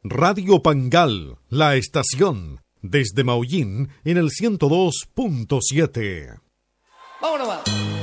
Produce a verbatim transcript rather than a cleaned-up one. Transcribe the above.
Radio Pangal, la estación, desde Maullín en el ciento dos punto siete. ¡Vámonos!